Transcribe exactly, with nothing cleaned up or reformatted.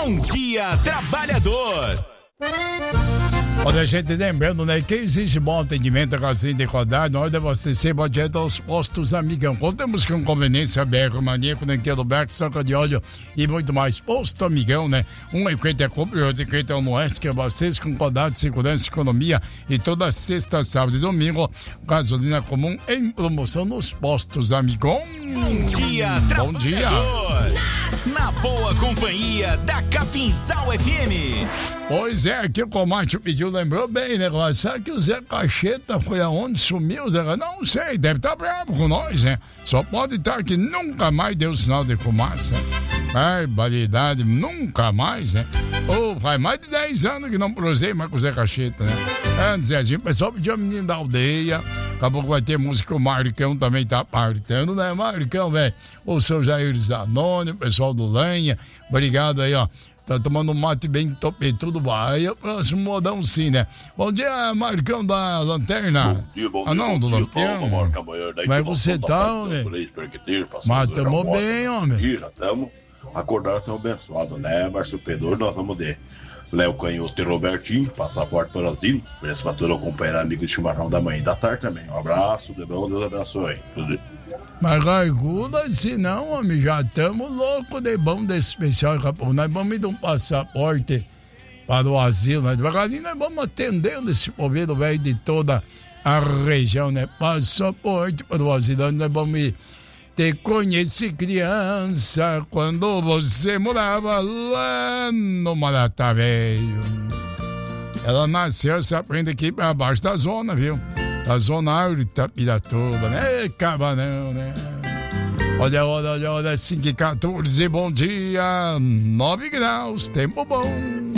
Bom Dia Trabalhador. Olha, gente, lembrando, né, que existe bom atendimento a casinha de qualidade, na hora de abastecer, budget aos postos Amigão. Contamos com conveniência, B R Mania, Conectado Beck, Soca de óleo e muito mais. Posto Amigão, né? Um é feito é compra e outro é feito é no Oeste, que abastece com qualidade, segurança e economia. E toda sexta, sábado e domingo, gasolina comum em promoção nos postos Amigão. Bom dia, Bom dia. Na boa companhia da Capinzal F M. Pois é, aqui o Comate pediu, lembrou bem, né? Sabe que o Zé Cacheta foi aonde? Sumiu, Zé? Não sei, deve estar bravo com nós, né? Só pode estar que nunca mais deu sinal de fumaça. Ai, barbaridade, nunca mais, né? Oh, faz mais de dez anos que não prosei mais com o Zé Cacheta, né? Antes, assim, o pessoal pediu a menina da aldeia. Daqui a pouco vai ter música, o Marcão também tá partando, né? Marcão, velho. O seu Jair Zanoni, o pessoal do Lenha. Obrigado aí, ó. Tá tomando um mate bem topetudo, vai. O próximo modão sim, né? Bom dia, Marcão da Lanterna. Bom dia, bom dia. Ah, não, do Lanterna. Como é que você tá, né? Mas tamo bem, homem. Já estamos. Acordaram, estamos abençoados, né, Márcio Pedro? Nós vamos de Léo Canhoto e Robertinho, passaporte Brasil. Preço pra todo companheiro amigo de chimarrão da manhã e da tarde também. Um abraço, de bom, Deus abençoe. Tudo. Mas aguda assim não, homem, já estamos loucos de bom desse especial, rapaz. Nós vamos ir de um passaporte para o asilo, né? Devagarinho nós vamos atendendo esse povo velho de toda a região, né? Passaporte para o asilo, nós vamos ir. Te conheci criança quando você morava lá no Maratá Velho. Ela nasceu, se aprende aqui para baixo da zona, viu? Da zona alta Piratuba, né? Cabanão, né? Olha, olha, olha, olha, cinco e quatorze, bom dia, nove graus, tempo bom.